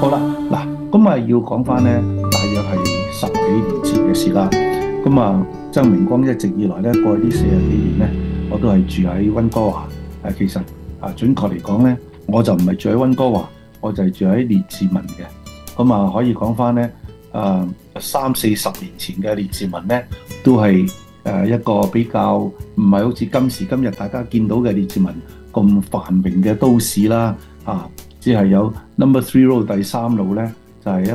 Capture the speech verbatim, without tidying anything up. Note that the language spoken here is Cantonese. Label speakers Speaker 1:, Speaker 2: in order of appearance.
Speaker 1: 好啦，嗱，咁啊要講翻咧，大約係十幾年前嘅事啦。咁啊，曾明光一直以來咧，過去呢四十幾年咧，我都係住喺溫哥華。誒，其實啊，準確嚟講咧，我就唔係住喺溫哥華，我就係住喺列治文嘅。咁啊，可以講翻咧，誒三四十年前嘅列治文咧，都係誒一個比較唔係好似今時今日大家見到嘅列治文咁繁榮嘅都市啦。啊，只係有 Number Three Road 第三路咧，就係一